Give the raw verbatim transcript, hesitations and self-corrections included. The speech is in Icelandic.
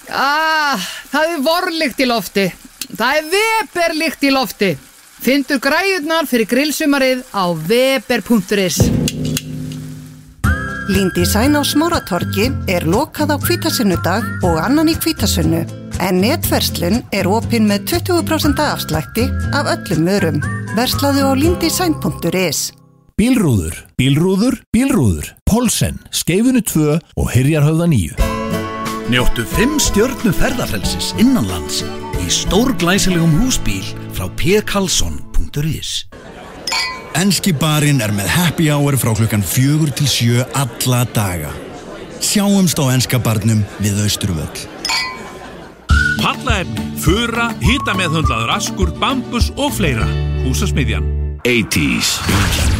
Ah, það er vorlykt í lofti. Það er Weber-lykt í lofti. Fyndu græjurnar fyrir grillsumarið á weber punktur is. Lindesign á Smáratorgi er lokað á hvítasunnudag og annan í hvítasunnu. En netverslun er opin með tuttugu prósent afslætti af öllum vörum. Verslaðu á lindesign punktur is. Bílrúður, bílrúður, bílrúður. Polsen, Skeifunni tvö og Hyrjarhöfða níu. Njóttu fimm stjörnu ferðafrelsis innanlands í stórglæsilegum húsbíl frá p karlsson punktur is. Enski barinn er með happy hour frá klukkan fjögur til sjö alla daga. Sjáumst á enska barnum við Austurvöll. Pallaefni, fura, hitameðhöndlaður askur, bambus og fleira. Húsasmiðjan. eighties.